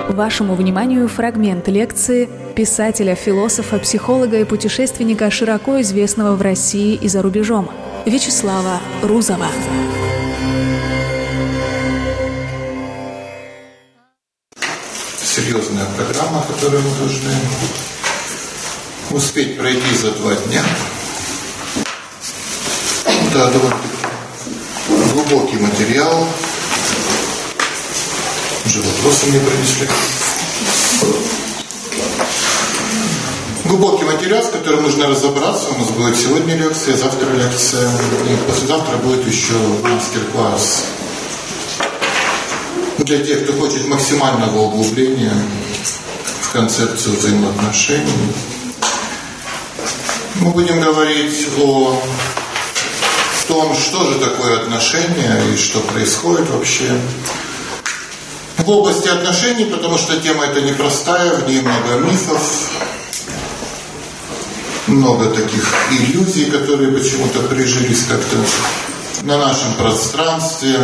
Вашему вниманию фрагмент лекции писателя, философа, психолога и путешественника, широко известного в России и за рубежом, Вячеслава Рузова. Серьезная программа, которую мы должны успеть пройти за 2 дня. Да, довольно глубокий материал. Уже вопросы мне принесли. Глубокий материал, с которым нужно разобраться. У нас будет сегодня лекция, завтра лекция. И послезавтра будет еще мастер-класс. Для тех, кто хочет максимального углубления в концепцию взаимоотношений. Мы будем говорить о том, что же такое отношения и что происходит вообще в области отношений, потому что тема эта непростая, в ней много мифов, много таких иллюзий, которые почему-то прижились как-то на нашем пространстве.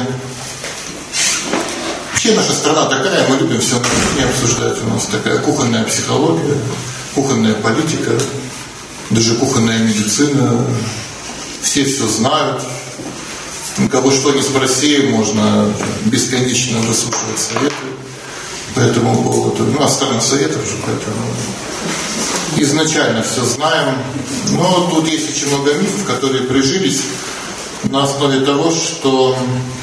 Вообще наша страна такая, мы любим все на кухне обсуждать, у нас такая кухонная психология, кухонная политика, даже кухонная медицина, все знают. Кого что ни спроси, можно бесконечно выслушивать советы по этому поводу. У нас страна советов же, поэтому изначально все знаем. Но тут есть очень много мифов, которые прижились на основе того, что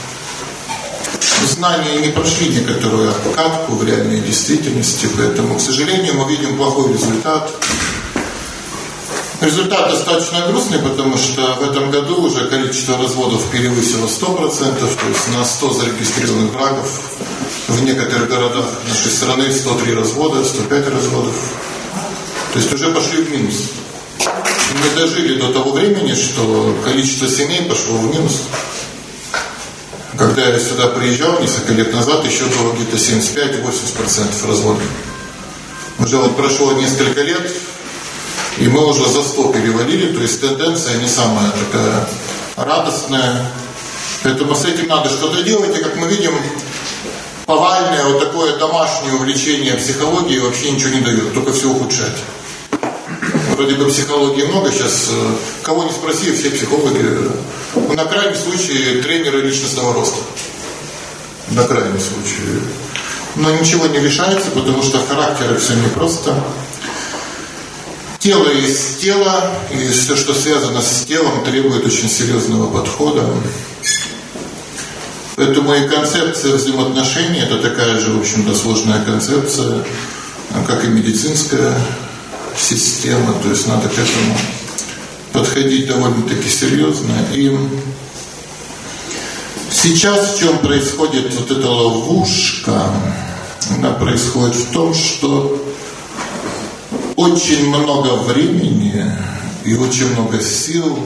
знания не прошли некоторую обкатку в реальной действительности. Поэтому, к сожалению, мы видим плохой результат. Результат достаточно грустный, потому что в этом году уже количество разводов перевысило 100%, то есть на 100 зарегистрированных браков в некоторых городах нашей страны 103 развода, 105 разводов. То есть уже пошли в минус. Мы дожили до того времени, что количество семей пошло в минус. Когда я сюда приезжал несколько лет назад, еще было где-то 75-80% разводов. Уже вот прошло несколько лет, и мы уже за 100 перевалили, то есть тенденция не самая такая радостная. Поэтому с этим надо что-то делать. И как мы видим, повальное вот такое домашнее увлечение психологией вообще ничего не дает, только все ухудшает. Вроде бы психологии много сейчас, кого не спроси, все психологи. На крайний случай тренеры личностного роста. На крайний случай. Но ничего не решается, потому что характеры все непросто. Тело есть тело, и все, что связано с телом, требует очень серьезного подхода. Поэтому и концепция взаимоотношений – это такая же, в общем-то, сложная концепция, как и медицинская система. То есть надо к этому подходить довольно-таки серьезно. И сейчас в чем происходит вот эта ловушка? Она происходит в том, что очень много времени и очень много сил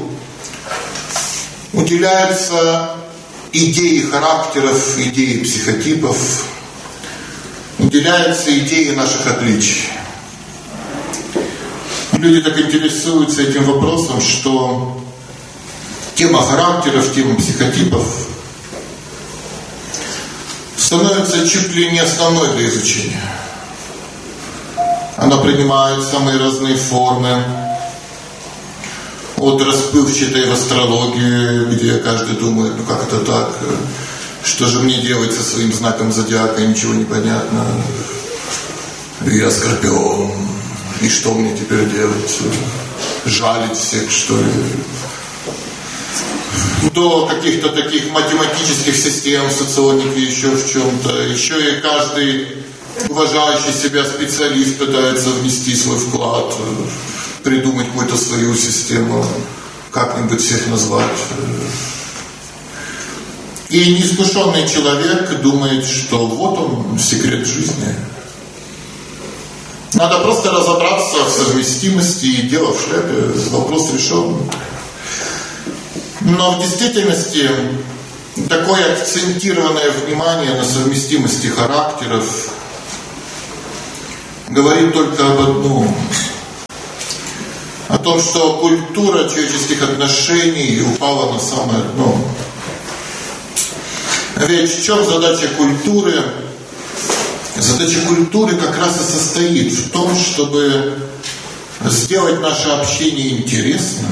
уделяется идее характеров, идее психотипов, уделяется идее наших отличий. Люди так интересуются этим вопросом, что тема характеров, тема психотипов становится чуть ли не основной для изучения. Она принимает самые разные формы. От расплывчатой в астрологии, где каждый думает, ну как это так, что же мне делать со своим знаком зодиака, ничего не понятно. Я Скорпион, и что мне теперь делать? Жалить всех, что ли? До каких-то таких математических систем, соционики, еще в чем-то. Еще и каждый уважающий себя специалист пытается внести свой вклад, придумать какую-то свою систему, как-нибудь всех назвать. И неискушенный человек думает, что вот он, секрет жизни. Надо просто разобраться в совместимости, и дело в шляпе, вопрос решен. Но в действительности такое акцентированное внимание на совместимости характеров говорит только об одном. О том, что культура человеческих отношений упала на самое дно. Ведь в чем задача культуры? Задача культуры как раз и состоит в том, чтобы сделать наше общение интересным,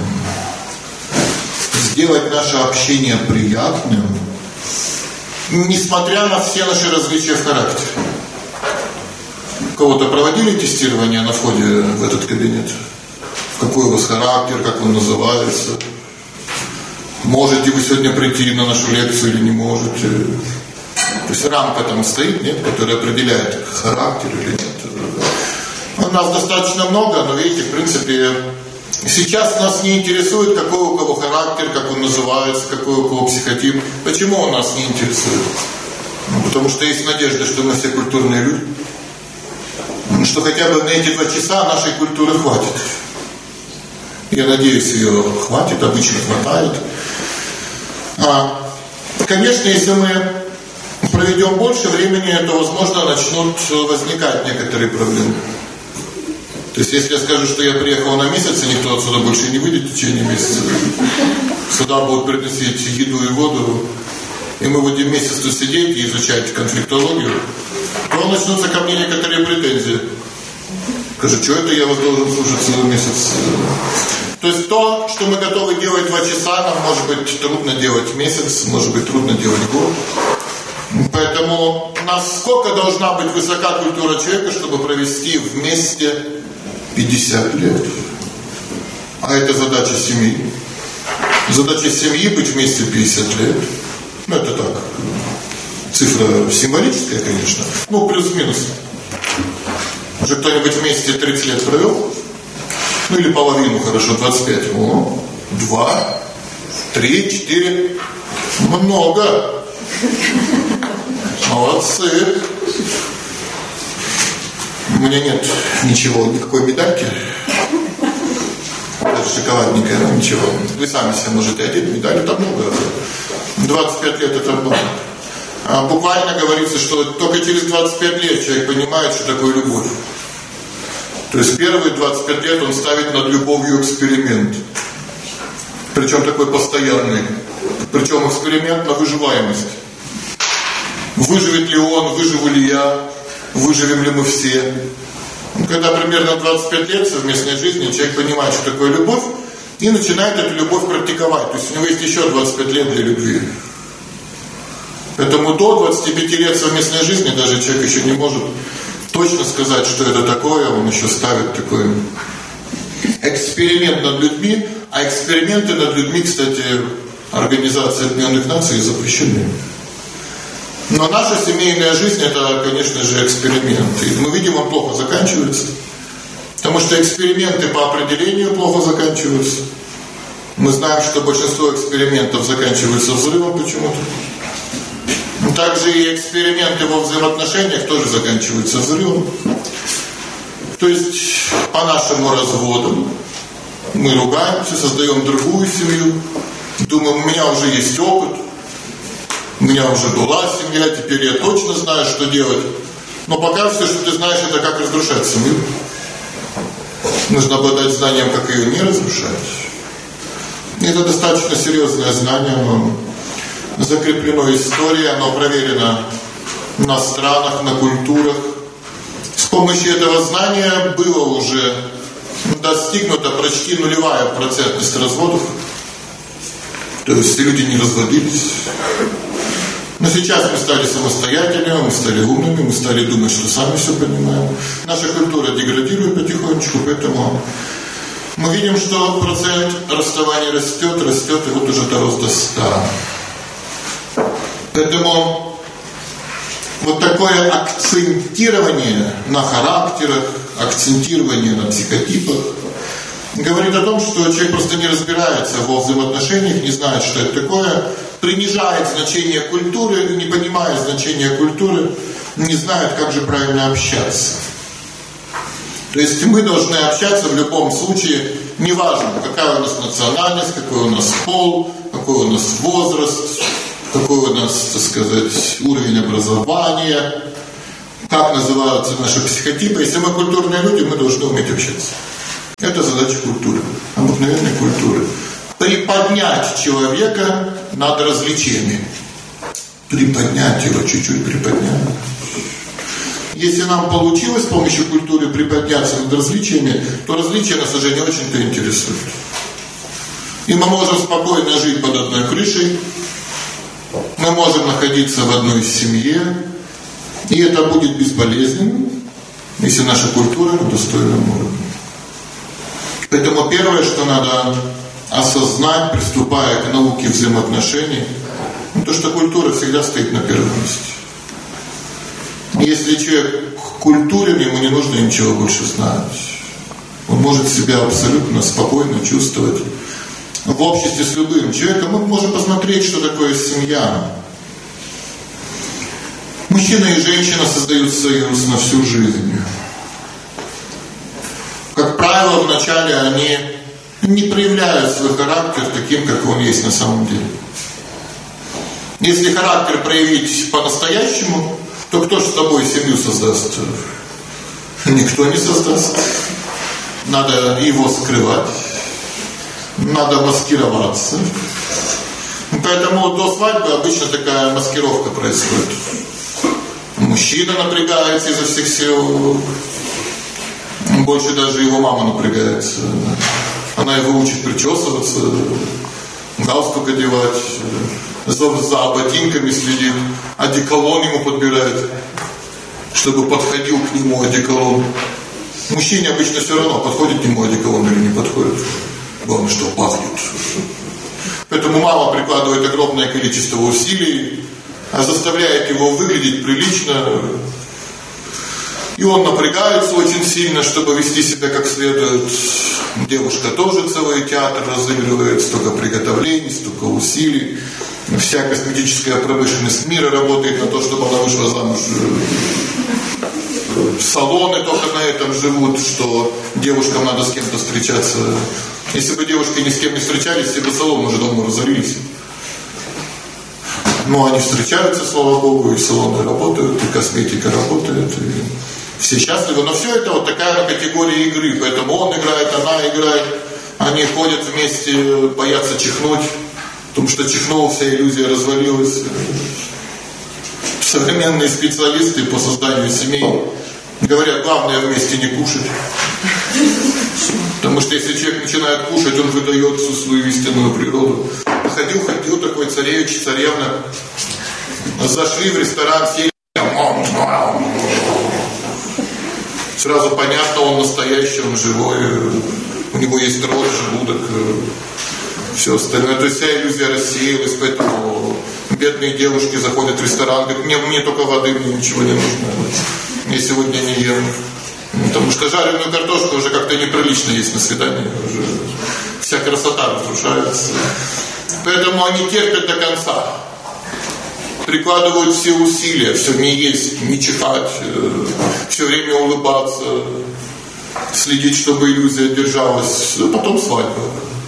сделать наше общение приятным, несмотря на все наши различия в характере. Кого-то проводили тестирование на входе в этот кабинет? Какой у вас характер, как он называется? Можете вы сегодня прийти на нашу лекцию или не можете? То есть рамка там стоит, нет, которая определяет характер или нет. У нас достаточно много, но видите, в принципе, сейчас нас не интересует, какой у кого характер, как он называется, какой у кого психотип. Почему он нас не интересует? Потому что есть надежда, что мы все культурные люди. Что хотя бы на эти 2 часа нашей культуры хватит. Я надеюсь, ее хватит, обычно хватает. Конечно, если мы проведем больше времени, то, возможно, начнут возникать некоторые проблемы. То есть, если я скажу, что я приехал на месяц, и никто отсюда больше не выйдет в течение месяца, сюда будут приносить еду и воду, и мы будем месяц тут сидеть и изучать конфликтологию, то начнутся ко мне некоторые претензии. Скажу, что это я вас должен слушать целый месяц? То есть то, что мы готовы делать 2 часа, нам может быть трудно делать месяц, может быть трудно делать год. Поэтому насколько должна быть высока культура человека, чтобы провести вместе 50 лет? А это задача семьи. Задача семьи быть вместе 50 лет. Ну это так. Цифра символическая, конечно. Ну плюс-минус. Уже кто-нибудь вместе 30 лет провел? Ну или половину, хорошо, 25. О, 2, 3, 4. Много. Молодцы. У меня нет ничего, никакой медальки. Даже шоколадненькая, но ничего. Вы сами себе можете одеть медаль, это много. 25 лет это много. Буквально говорится, что только через 25 лет человек понимает, что такое любовь. То есть первые 25 лет он ставит над любовью эксперимент. Причем такой постоянный. Причем эксперимент на выживаемость. Выживет ли он, выживу ли я, выживем ли мы все. Когда примерно 25 лет совместной жизни человек понимает, что такое любовь, и начинает эту любовь практиковать. То есть у него есть еще 25 лет для любви. Поэтому до 25 лет совместной жизни даже человек еще не может точно сказать, что это такое, он еще ставит такой эксперимент над людьми, а эксперименты над людьми, кстати, Организация Объединенных Наций запрещены. Но наша семейная жизнь, это, конечно же, эксперимент. И мы видим, он плохо заканчивается. Потому что эксперименты по определению плохо заканчиваются. Мы знаем, что большинство экспериментов заканчиваются взрывом почему-то. Также и эксперименты во взаимоотношениях тоже заканчиваются взрывом. То есть по нашему разводу мы ругаемся, создаем другую семью. Думаем, у меня уже есть опыт, у меня уже была семья, теперь я точно знаю, что делать. Но пока все, что ты знаешь, это как разрушать семью. Нужно обладать знанием, как ее не разрушать. И это достаточно серьезное знание, оно закреплено историей, оно проверено на странах, на культурах. С помощью этого знания было уже достигнута почти нулевая процентность разводов. То есть люди не разводились. Но сейчас мы стали самостоятельными, мы стали умными, мы стали думать, что сами все понимаем. Наша культура деградирует потихонечку, поэтому мы видим, что процент расставания растет, и вот уже дорос до 100. Поэтому вот такое акцентирование на характерах, акцентирование на психотипах говорит о том, что человек просто не разбирается во взаимоотношениях, не знает, что это такое, принижает значение культуры, не понимает значения культуры, не знает, как же правильно общаться. То есть мы должны общаться в любом случае, неважно, какая у нас национальность, какой у нас пол, какой у нас возраст, какой у нас, так сказать, уровень образования, как называются наши психотипы. Если мы культурные люди, мы должны уметь общаться. Это задача культуры, обыкновенной культуры. Приподнять человека над развлечением. Приподнять его, чуть-чуть приподнять. Если нам получилось с помощью культуры приподняться над различиями, то различия нас уже не очень-то интересуют. И мы можем спокойно жить под одной крышей, мы можем находиться в одной семье, и это будет безболезненно, если наша культура на достойном уровне. Поэтому первое, что надо осознать, приступая к науке взаимоотношений, то, что культура всегда стоит на первом месте. Если человек культурен, ему не нужно ничего больше знать. Он может себя абсолютно спокойно чувствовать в обществе с любым человеком. Мы можем посмотреть, что такое семья. Мужчина и женщина создают союз на всю жизнь. Как правило, вначале они не проявляют свой характер таким, как он есть на самом деле. Если характер проявить по-настоящему, то кто же с тобой семью создаст? Никто не создаст. Надо его скрывать. Надо маскироваться. Поэтому до свадьбы обычно такая маскировка происходит. Мужчина напрягается изо всех сил. Больше даже его мама напрягается. Она его учит причесываться, галстук одевать, за ботинками следит, одеколон ему подбирает, чтобы подходил к нему одеколон. Мужчине обычно все равно, подходит к нему одеколон или не подходит. Главное, что пахнет. Поэтому мама прикладывает огромное количество усилий, заставляет его выглядеть прилично. И он напрягается очень сильно, чтобы вести себя как следует. Девушка тоже целый театр разыгрывает, столько приготовлений, столько усилий. Вся косметическая промышленность мира работает на то, чтобы она вышла замуж. Салоны только на этом живут, что девушкам надо с кем-то встречаться. Если бы девушки ни с кем не встречались, все бы салоны уже давно разорились. Но они встречаются, слава Богу, и салоны работают, и косметика работает, и все счастливы. Но все это вот такая категория игры. Поэтому он играет, она играет. Они ходят вместе, боятся чихнуть, потому что чихнул, вся иллюзия развалилась. Современные специалисты по созданию семей говорят, главное вместе не кушать. Потому что если человек начинает кушать, он выдает всю свою истинную природу. Ходил такой царевич, царевна. Зашли в ресторан, сели. Сразу понятно, он настоящий, он живой. У него есть рот, желудок, все остальное. То есть вся иллюзия рассеялась, поэтому бедные девушки заходят в ресторан, говорят, мне только воды, мне ничего не нужно. Я сегодня не ем. Потому что жареную картошку уже как-то неприлично есть на свидании. Уже вся красота разрушается. Поэтому они терпят до конца. Прикладывают все усилия, все не есть, не чихать, все время улыбаться, следить, чтобы иллюзия держалась. А потом свадьба.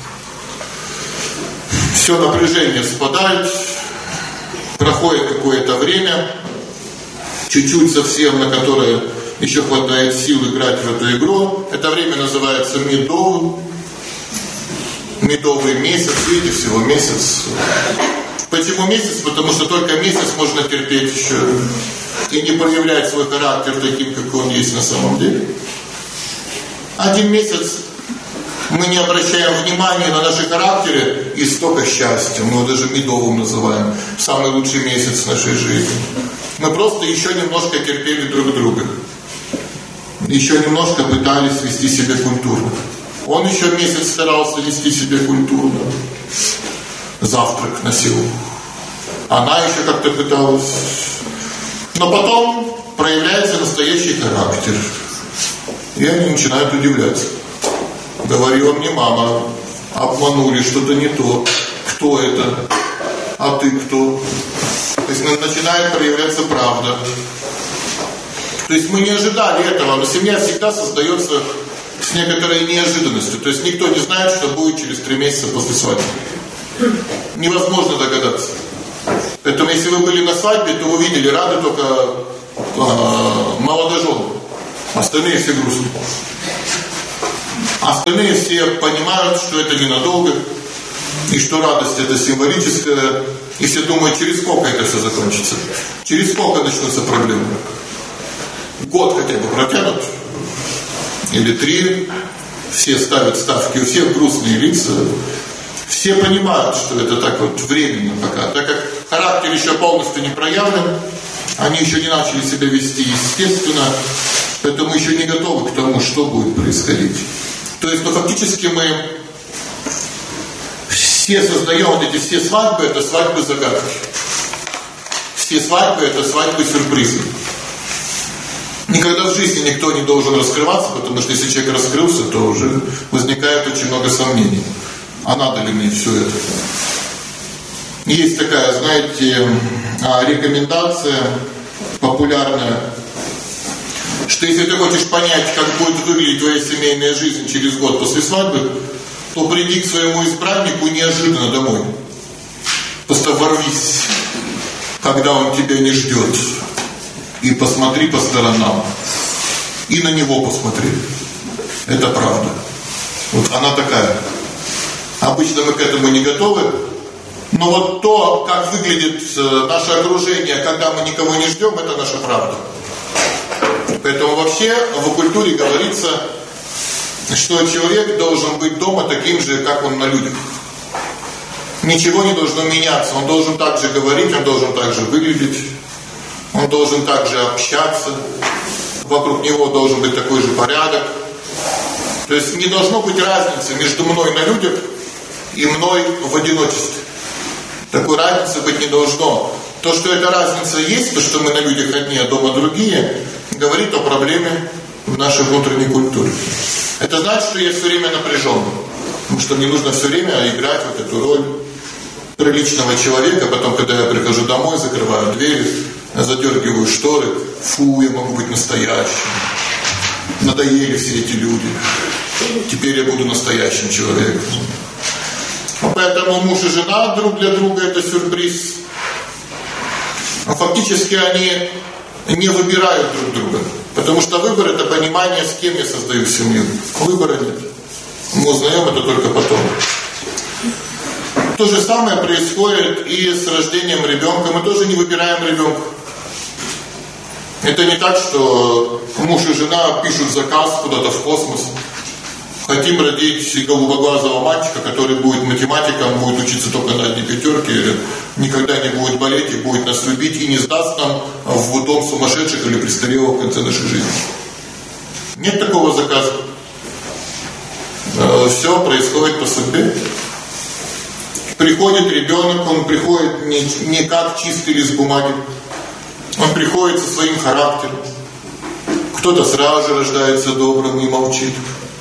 Все напряжение спадает, проходит какое-то время, чуть-чуть совсем, на которое еще хватает сил играть в эту игру. Это время называется медовым. Медовый месяц, видите, всего месяц. Почему месяц? Потому что только месяц можно терпеть еще и не проявлять свой характер таким, как он есть на самом деле. 1 месяц мы не обращаем внимания на наши характеры, и столько счастья. Мы его даже медовым называем. Самый лучший месяц нашей жизни. Мы просто еще немножко терпели друг друга. Еще немножко пытались вести себя культурно. Он еще месяц старался вести себя культурно. Завтрак носил. Она еще как-то пыталась. Но потом проявляется настоящий характер. И они начинают удивляться. Говорила мне мама, обманули, что-то не то. Кто это? А ты кто? То есть начинает проявляться правда. То есть мы не ожидали этого, но семья всегда создается с некоторой неожиданностью. То есть никто не знает, что будет через 3 месяца после свадьбы. Невозможно догадаться. Поэтому если вы были на свадьбе, то вы видели, рады только молодожены. Остальные все грустные. Остальные все понимают, что это ненадолго, и что радость это символическая, и все думают, через сколько это все закончится, через сколько начнутся проблемы. год хотя бы протянут, или 3, все ставят ставки, у всех грустные лица, все понимают, что это так вот временно пока, так как характер еще полностью не проявлен, они еще не начали себя вести естественно, поэтому еще не готовы к тому, что будет происходить. То есть, фактически мы все создаем вот эти все свадьбы, это свадьбы загадки. Все свадьбы это свадьбы сюрпризы. Никогда в жизни никто не должен раскрываться, потому что если человек раскрылся, то уже возникает очень много сомнений. А надо ли мне все это? Есть такая, знаете, рекомендация популярная, что если ты хочешь понять, как будет выглядеть твоя семейная жизнь через год после свадьбы, то приди к своему избраннику неожиданно домой. Просто ворвись, когда он тебя не ждет. И посмотри по сторонам. И на него посмотри. Это правда. Вот она такая. Обычно мы к этому не готовы. Но вот то, как выглядит наше окружение, когда мы никого не ждем, это наша правда. Поэтому вообще в оккультуре говорится, что человек должен быть дома таким же, как он на людях. Ничего не должно меняться. Он должен так же говорить, он должен так же выглядеть. Он должен также общаться. Вокруг него должен быть такой же порядок. То есть не должно быть разницы между мной на людях и мной в одиночестве. Такой разницы быть не должно. То, что эта разница есть, то, что мы на людях одни, а дома другие, говорит о проблеме в нашей внутренней культуре. Это значит, что я все время напряжен. Потому что мне нужно все время играть вот эту роль приличного человека. Потом, когда я прихожу домой, закрываю дверь, задергиваю шторы. Фу, я могу быть настоящим. Надоели все эти люди. Теперь я буду настоящим человеком. Поэтому муж и жена друг для друга это сюрприз. Но фактически они не выбирают друг друга. Потому что выбор это понимание, с кем я создаю семью. Выбора нет. Мы узнаем это только потом. То же самое происходит и с рождением ребенка. Мы тоже не выбираем ребенка. Это не так, что муж и жена пишут заказ куда-то в космос. Хотим родить голубоглазого мальчика, который будет математиком, будет учиться только на одни пятерки, никогда не будет болеть и будет нас любить и не сдаст нам в дом сумасшедших или престарелых в конце нашей жизни. Нет такого заказа. Все происходит по судьбе. Приходит ребенок, он приходит не как чистый лист бумаги. Он приходит со своим характером. Кто-то сразу же рождается добрым и молчит.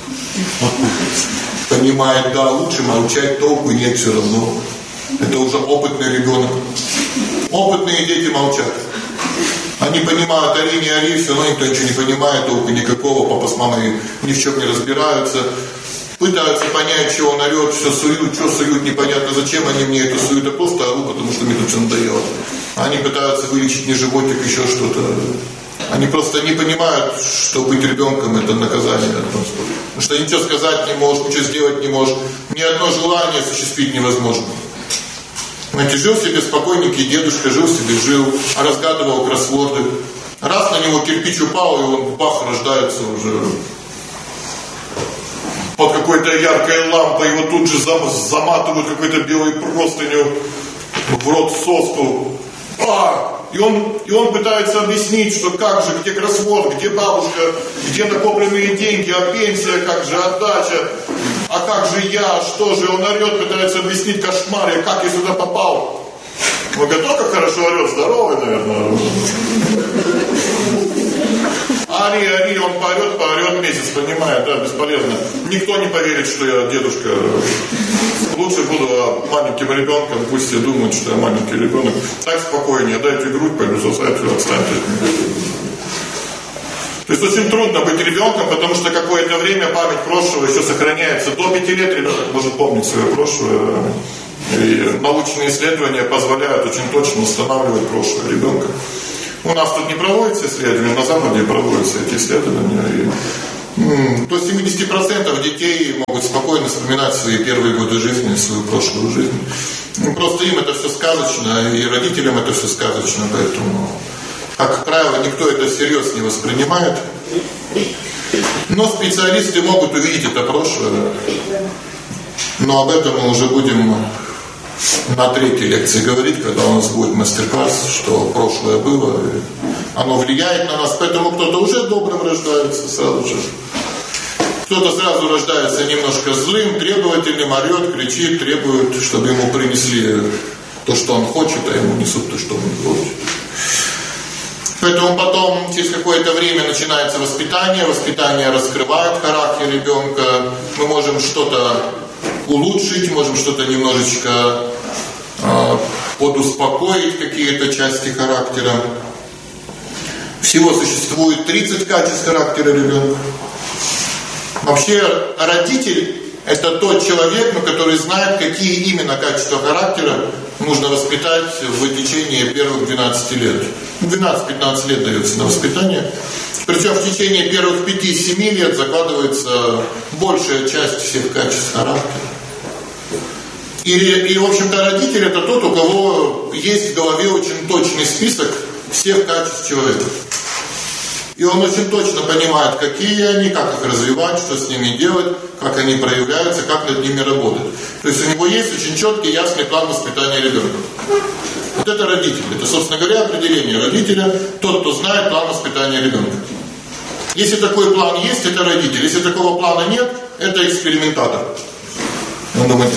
Понимает, да, лучше молчать, толку нет все равно. Это уже опытный ребенок. Опытные дети молчат. Они понимают, ори, не ори, все равно никто ничего не понимает, толку никакого, папа с мамой ни в чем не разбираются. Пытаются понять, что он орет, все суют, что суют, непонятно зачем они мне это суют, я просто ору, потому что мне тут все надоело. Они пытаются вылечить мне животик, еще что-то. Они просто не понимают, что быть ребенком это наказание. Потому что ничего сказать не можешь, ничего сделать не можешь. Ни одно желание осуществить невозможно. Знаете, жил себе спокойненький дедушка, жил, разгадывал кроссворды. Раз на него кирпич упал, и он бах, рождается уже под какой-то яркой лампой, его тут же заматывают какой-то белой простыню в рот соску. И он пытается объяснить, что как же, где кроссворд, где бабушка, где накопленные деньги, а пенсия, как же отдача, а как же я, что же, он орет, пытается объяснить кошмар, как я сюда попал. Ну, только хорошо орет, здоровый, наверное. Ори, он поорет месяц, понимает, да, бесполезно. Никто не поверит, что я дедушка. Лучше буду маленьким ребенком, пусть все думают, что я маленький ребенок. Так спокойнее, дайте грудь, пойду сосать, отстаньте. То есть очень трудно быть ребенком, потому что какое-то время память прошлого еще сохраняется. До 5 лет ребенок может помнить свое прошлое. И научные исследования позволяют очень точно устанавливать прошлое ребенка. У нас тут не проводятся исследования, на Западе проводятся эти исследования. До 70% детей могут спокойно вспоминать свои первые годы жизни, свою прошлую жизнь. Просто им это все сказочно, и родителям это все сказочно, поэтому А, как правило, никто это всерьез не воспринимает. Но специалисты могут увидеть это прошлое. Но об этом мы уже будем на третьей лекции говорить, когда у нас будет мастер-класс, что прошлое было, оно влияет на нас. Поэтому кто-то уже добрым рождается сразу же. Кто-то сразу рождается немножко злым, требовательным, орет, кричит, требует, чтобы ему принесли то, что он хочет, а ему несут то, что он не хочет. Поэтому потом, через какое-то время начинается воспитание. Воспитание раскрывает характер ребенка. Мы можем что-то улучшить, можем что-то немножечко подуспокоить, какие-то части характера. Всего существует 30 качеств характера ребенка. Вообще, родитель – это тот человек, который знает, какие именно качества характера нужно воспитать в течение первых 12 лет. 12-15 лет дается на воспитание. Причем в течение первых 5-7 лет закладывается большая часть всех качеств характера. И в общем-то, родитель – это тот, у кого есть в голове очень точный список всех качеств человека. И он очень точно понимает, какие они, как их развивать, что с ними делать, как они проявляются, как над ними работать. То есть у него есть очень четкий, ясный план воспитания ребенка. Вот это родитель. Это, собственно говоря, определение родителя. Тот, кто знает план воспитания ребенка. Если такой план есть, это родитель. Если такого плана нет, это экспериментатор. Он думает,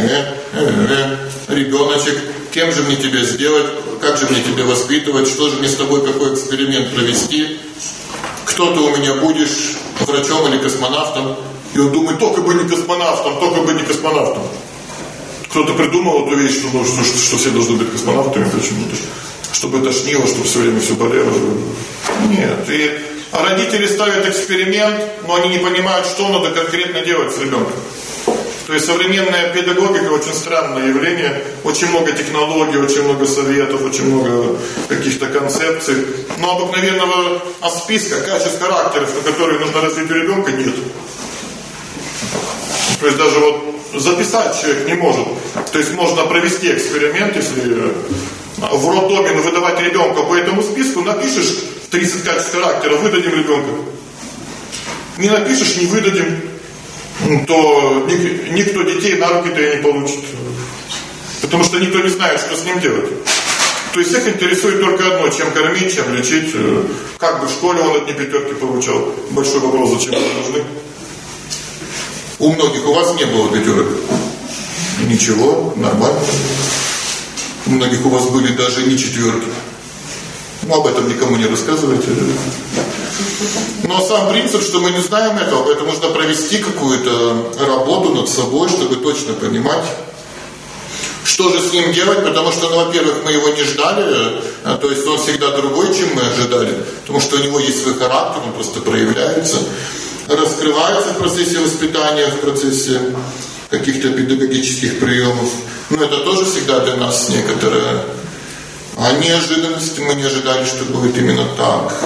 ребеночек, кем же мне тебя сделать, как же мне тебя воспитывать, что же мне с тобой, какой эксперимент провести, кто ты у меня будешь, врачом или космонавтом. И он думает, только бы не космонавтом, только бы не космонавтом. Кто-то придумал эту вещь, что все должны быть космонавтами почему-то, чтобы тошнило, чтобы все время все болело. Нет. А родители ставят эксперимент, но они не понимают, что надо конкретно делать с ребенком. То есть современная педагогика очень странное явление, очень много технологий, очень много советов, очень много каких-то концепций, но обыкновенного списка качеств характеров, которые нужно развить у ребенка, нет. То есть даже вот записать человек не может. То есть можно провести эксперимент, если в роддоме выдавать ребенка по этому списку, напишешь 30 качеств характера, выдадим ребенка. Не напишешь, не выдадим, то никто детей на руки-то и не получит. Потому что никто не знает, что с ним делать. То есть всех интересует только одно, чем кормить, чем лечить. Как бы в школе он одни пятерки получал. Большой вопрос, зачем они нужны. У многих у вас не было пятерок. Ничего, нормально. У многих у вас были даже не четверки. Ну, об этом никому не рассказывайте. Но сам принцип, что мы не знаем этого, поэтому нужно провести какую-то работу над собой, чтобы точно понимать, что же с ним делать, потому что, ну, во-первых, мы его не ждали, то есть он всегда другой, чем мы ожидали, потому что у него есть свой характер, он просто проявляется, раскрывается в процессе воспитания, в процессе каких-то педагогических приемов. Но это тоже всегда для нас некоторая неожиданность, мы не ожидали, что будет именно так.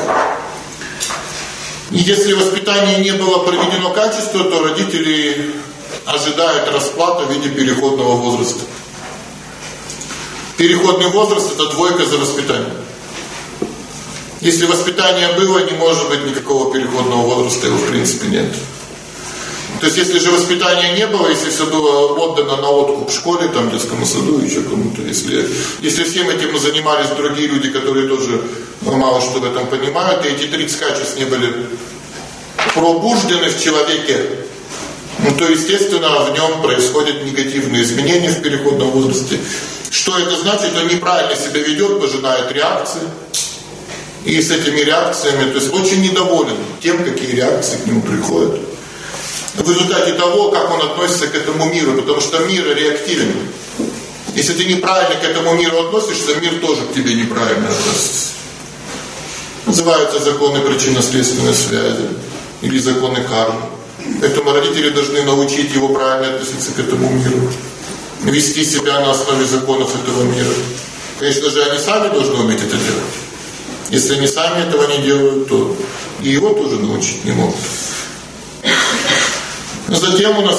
И если воспитание не было проведено качественно, то родители ожидают расплаты в виде переходного возраста. Переходный возраст – это двойка за воспитание. Если воспитание было, не может быть никакого переходного возраста, его в принципе нет. То есть, если же воспитания не было, если все было отдано на откуп в школе, там, в детском саду, еще кому-то, если всем этим занимались другие люди, которые тоже мало что в этом понимают, и эти 30 качеств не были пробуждены в человеке, ну, то, естественно, в нем происходят негативные изменения в переходном возрасте. Что это значит? Он неправильно себя ведет, пожинает реакции. И с этими реакциями, то есть очень недоволен тем, какие реакции к нему приходят. В результате того, как он относится к этому миру, потому что мир реактивен. Если ты неправильно к этому миру относишься, мир тоже к тебе неправильно относится. Называются законы причинно-следственной связи или законы кармы. Поэтому родители должны научить его правильно относиться к этому миру, вести себя на основе законов этого мира. Конечно же, они сами должны уметь это делать. Если они сами этого не делают, то и его тоже научить не могут. Затем у нас